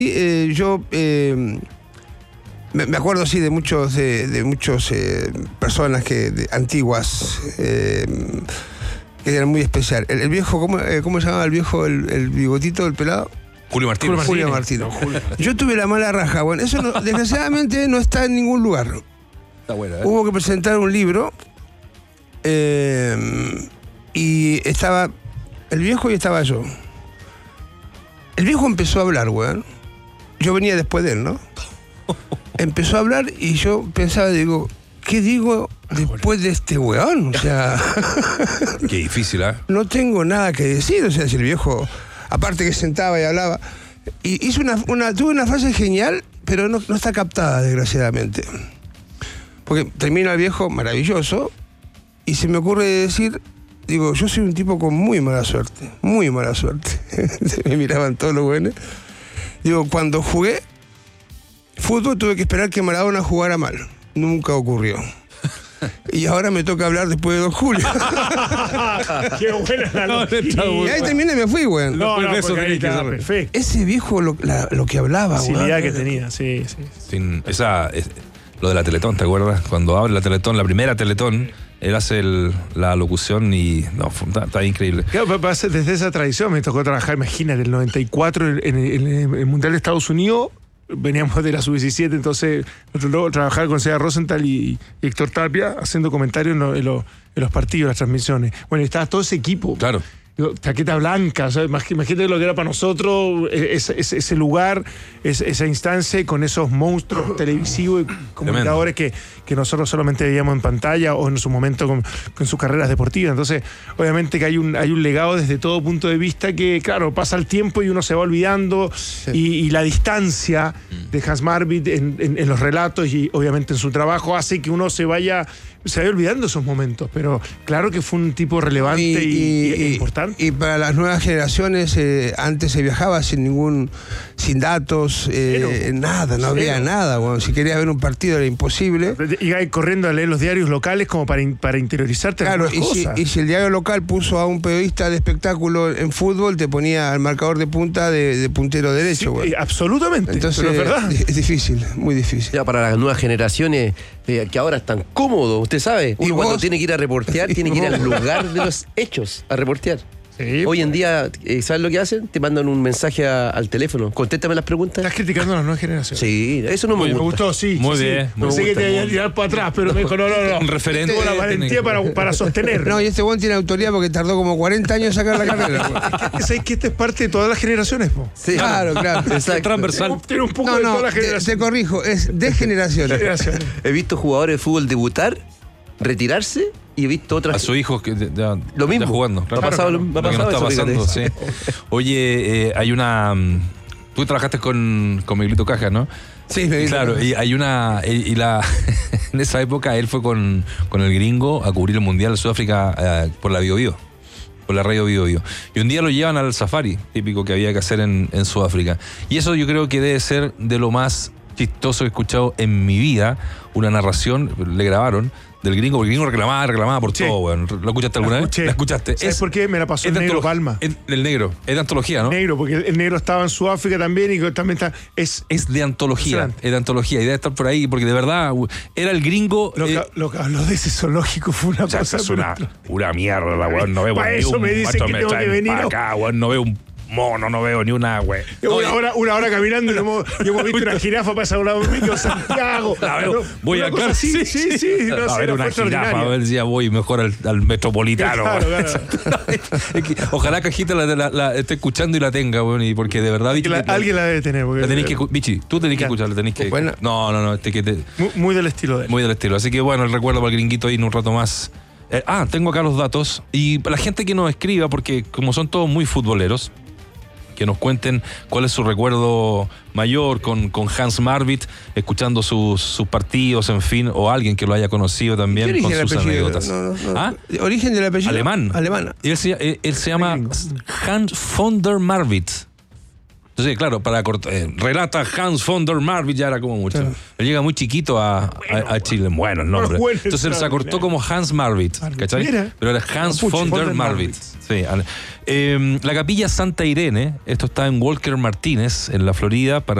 Yo me acuerdo de muchos personas antiguas que eran muy especiales. El viejo, ¿cómo se llamaba el viejo, el bigotito, el pelado? Julio Martínez. Julio Martínez. Yo tuve la mala raja. Bueno, eso desgraciadamente no está en ningún lugar. Está bueno, ¿eh? Hubo que presentar un libro y estaba el viejo y estaba yo. El viejo empezó a hablar, weón. Yo venía después de él, ¿no? Empezó a hablar y yo pensaba, digo, ¿qué digo después de este weón? O sea... Qué difícil, ¿eh? No tengo nada que decir, o sea, si el viejo, aparte que sentaba y hablaba, y tuve una frase genial, pero no está captada, desgraciadamente. Porque termina el viejo maravilloso y se me ocurre decir, digo, yo soy un tipo con muy mala suerte. Me miraban todos los buenos. Digo, cuando jugué fútbol tuve que esperar que Maradona jugara mal. Nunca ocurrió. Y ahora me toca hablar después de 2 Julio. Qué buena la analogía. Y ahí terminé y me fui, güey. No, porque ahí está perfecto. Ese viejo lo que hablaba, güey. La facilidad que tenía, sí. Lo de la Teletón, ¿te acuerdas? Cuando abre la Teletón, la primera Teletón, él hace la locución y... No, está increíble. Claro, desde esa tradición me tocó trabajar, imagínate, el 94 en el Mundial de Estados Unidos. Veníamos de la Sub-17, entonces nosotros trabajar con César Rosenthal y Héctor Tapia haciendo comentarios en los partidos, las transmisiones. Bueno, estaba todo ese equipo. Claro. Chaqueta blanca, o sea, imagínate lo que era para nosotros ese lugar, esa instancia con esos monstruos televisivos y comunicadores que nosotros solamente veíamos en pantalla o en su momento con sus carreras deportivas. Entonces, obviamente que hay un legado desde todo punto de vista que, claro, pasa el tiempo y uno se va olvidando, sí. y la distancia de Hans Marvit en los relatos y obviamente en su trabajo hace que uno se vaya olvidando esos momentos, pero claro que fue un tipo relevante y importante. Y para las nuevas generaciones, antes se viajaba sin datos, nada, no había nada. Bueno, si querías ver un partido era imposible. Y corriendo a leer los diarios locales como para interiorizarte. Claro, y si el diario local puso a un periodista de espectáculo en fútbol, te ponía al marcador de punta de puntero derecho. Sí, bueno. Absolutamente. Entonces, pero es verdad. Es difícil, muy difícil. Ya para las nuevas generaciones, que ahora están cómodos, usted sabe, uno cuando tiene que ir a reportear, tiene que ir al lugar de los hechos a reportear. Sí, hoy en día, ¿sabes lo que hacen? Te mandan un mensaje al teléfono. Contéstame las preguntas. Estás criticando a las nuevas generaciones. Sí, eso no me gusta. Me gustó, sí. Muy bien. Pensé que te iba a tirar para atrás, pero me dijo, no. Un referente. Tengo la valentía para sostener. No, y este buen tiene autoridad porque tardó como 40 años en sacar la carrera. Es que esta es parte de todas las generaciones, po. Sí, claro. Exacto. Transversal. Tiene un poco de todas las generaciones. Te corrijo, es de generaciones. He visto jugadores de fútbol debutar, retirarse, y he visto otras... A su hijo que lo mismo. está jugando. Claro. Me ha pasado lo que no está pasando, sí. Oye, hay una... Tú trabajaste con Miguelito Caja, ¿no? Sí, claro, y hay una... en esa época él fue con el gringo a cubrir el Mundial de Sudáfrica por la Biobío. Por la radio Biobío. Y un día lo llevan al safari, típico que había que hacer en Sudáfrica. Y eso yo creo que debe ser de lo más chistoso que he escuchado en mi vida. Una narración, le grabaron, del gringo, porque el gringo reclamaba por todo, weón. ¿Lo escuchaste alguna vez? ¿La escuchaste? ¿Sabes por qué? Me la pasó el Negro Palma. El negro, es de antología, ¿no? Negro, porque el negro estaba en Sudáfrica también y también está... Es de antología, y debe estar por ahí, porque de verdad, era el gringo... Lo que habló de ese zoológico fue una cosa... Es una mierda, weón, no veo para eso me dicen que tengo que venir. Acá, weón, no veo un mono, no veo ni una, güey. Una hora caminando y hemos visto una jirafa pasar a un lado mío, Santiago. La veo, voy acá. Sí. No, a ver una jirafa, a ver si ya voy mejor al Metropolitano. Claro. Es que, ojalá Cajita la esté escuchando y la tenga, güey, y porque de verdad... alguien la debe tener. La tenés que, Bichi, tú tenés que escucharla, tenés que... Bueno. No. Muy del estilo de él. Muy del estilo. Así que bueno, el recuerdo para el gringuito ahí en un rato más. Tengo acá los datos. Y para la gente que nos escriba, porque como son todos muy futboleros, que nos cuenten cuál es su recuerdo mayor con Hans Marvit, escuchando sus partidos, en fin, o alguien que lo haya conocido también con sus anécdotas. ¿Origen del apellido? Alemán. Alemán. Y él se llama Hans von der Marwit. Entonces, claro, relata Hans von der Marwijk, ya era como mucho. Claro. Él llega muy chiquito a Chile. Bueno, el nombre. Entonces él se acortó como Hans Marwijk, ¿cachai? Pero era Hans von der Marwijk. Sí. La capilla Santa Irene, esto está en Walker Martínez, en la Florida, para